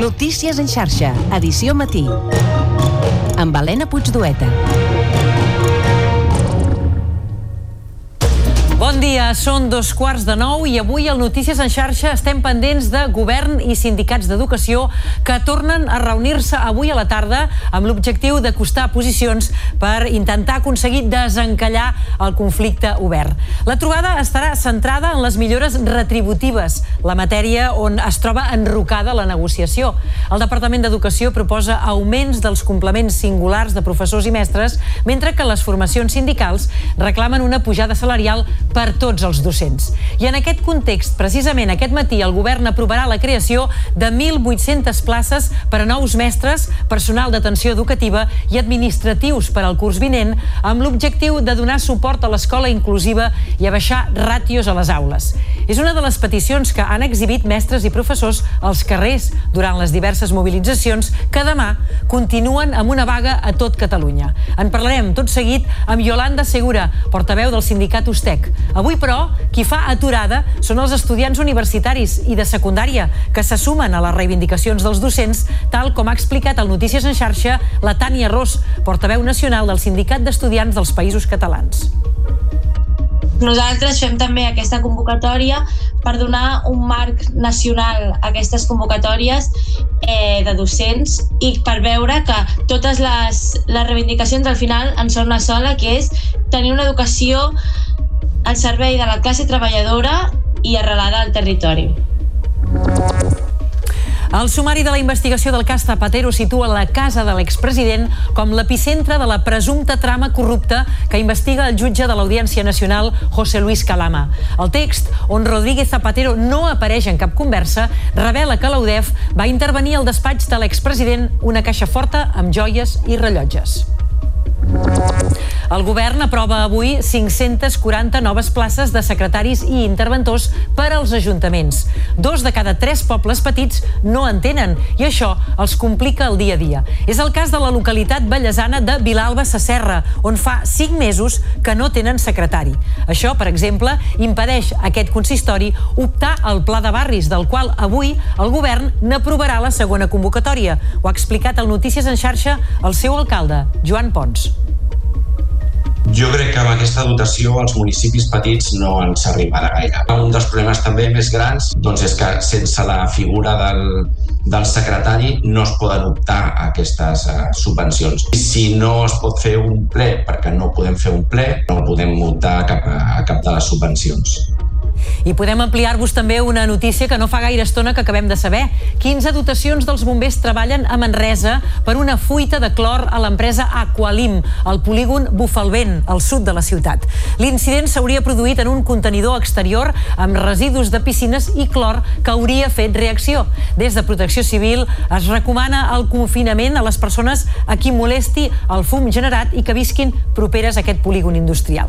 Notícies en xarxa, edició matí. Amb Helena Puigdueta. Bon dia, són 8:45 i avui al Notícies en xarxa estem pendents de govern i sindicats d'educació que tornen a reunir-se avui a la tarda amb l'objectiu d'acostar posicions per intentar aconseguir desencallar el conflicte obert. La trobada estarà centrada en les millores retributives, la matèria on es troba enrocada la negociació. El Departament d'Educació proposa augments dels complements singulars de professors i mestres, mentre que les formacions sindicals reclamen una pujada salarial per tots els docents. I en aquest context, precisament aquest matí, el govern aprovarà la creació de 1.800 places per a nous mestres, personal d'atenció educativa i administratius per al curs vinent, amb l'objectiu de donar suport a l'escola inclusiva i abaixar ràtios a les aules. És una de les peticions que han exhibit mestres i professors als carrers durant les diverses mobilitzacions que demà continuen amb una vaga a tot Catalunya. En parlarem tot seguit amb Yolanda Segura, portaveu del sindicat Ustec. Avui, però, qui fa aturada són els estudiants universitaris i de secundària que se sumen a les reivindicacions dels docents, tal com ha explicat al Notícies en xarxa la Tània Ros, portaveu nacional del Sindicat d'Estudiants dels Països Catalans. Nosaltres fem també aquesta convocatòria per donar un marc nacional a aquestes convocatòries de docents i per veure que totes les reivindicacions al final en són una sola, que és tenir una educació al servei de la classe treballadora i arrelada al territori. El sumari de la investigació del cas Zapatero situa la casa de l'expresident com l'epicentre de la presumpta trama corrupta que investiga el jutge de l'Audiència Nacional, José Luis Calama. El text, on Rodríguez Zapatero no apareix en cap conversa, revela que l'UDEF va intervenir al despatx de l'expresident una caixa forta amb joies i rellotges. El govern aprova avui 540 noves places de secretaris i interventors per als ajuntaments. 2 de cada 3 pobles petits no en tenen i això els complica el dia a dia. És el cas de la localitat vallesana de Vilalba Sasserra, on fa 5 mesos que no tenen secretari. Això, per exemple, impedeix a aquest consistori optar al pla de barris, del qual avui el govern n'aprovarà la segona convocatòria. Ho ha explicat al Notícies en xarxa el seu alcalde, Joan Pons. Jo crec que amb aquesta dotació als municipis petits no ens arribarà gaire. Un dels problemes també més grans és que sense la figura del secretari no es poden optar a aquestes subvencions. Si no es pot fer un ple, perquè no podem fer un ple, no podem optar a cap de les subvencions. I podem ampliar-vos també una notícia que no fa gaire estona que acabem de saber. 15 dotacions dels bombers treballen a Manresa per una fuita de clor a l'empresa Aqualim, al polígon Bufalvent, al sud de la ciutat. L'incident s'hauria produït en un contenidor exterior amb residus de piscines i clor que hauria fet reacció. Des de Protecció Civil es recomana el confinament a les persones a qui molesti el fum generat i que visquin properes a aquest polígon industrial.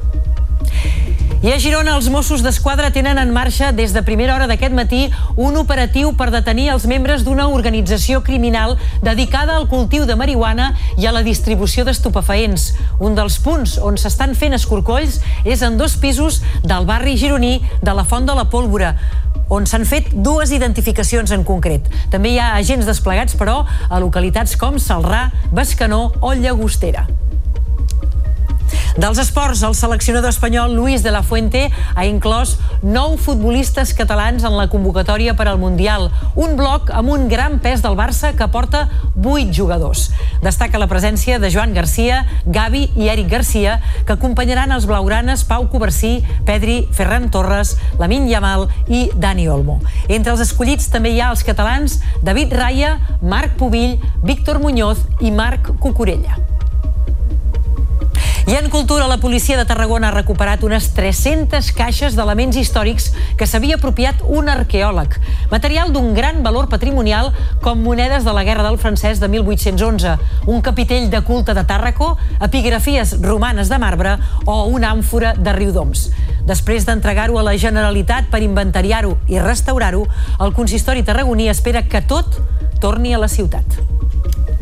I a Girona, els Mossos d'Esquadra tenen en marxa des de primera hora d'aquest matí un operatiu per detenir els membres d'una organització criminal dedicada al cultiu de marihuana i a la distribució d'estupefaents. Un dels punts on s'estan fent escorcolls és en 2 pisos del barri gironí de la Font de la Pólvora, on s'han fet 2 identificacions en concret. També hi ha agents desplegats, però, a localitats com Celrà, Bescanó o Llagostera. Dels esports, el seleccionador espanyol Luis de la Fuente ha inclòs 9 futbolistes catalans en la convocatòria per al Mundial, un bloc amb un gran pes del Barça que porta 8 jugadors. Destaca la presència de Joan Garcia, Gavi i Eric Garcia, que acompanyaran els blaugranes Pau Covarsí, Pedri, Ferran Torres, Lamine Yamal i Dani Olmo. Entre els escollits també hi ha els catalans David Raya, Marc Pubill, Víctor Muñoz i Marc Cucurella. I en cultura, la policia de Tarragona ha recuperat unes 300 caixes d'elements històrics que s'havia apropiat un arqueòleg. Material d'un gran valor patrimonial com monedes de la Guerra del Francès de 1811, un capitell de culte de Tàrraco, epigrafies romanes de marbre o una àmfora de Riudoms. Després d'entregar-ho a la Generalitat per inventariar-ho i restaurar-ho, el consistori tarragoní espera que tot torni a la ciutat.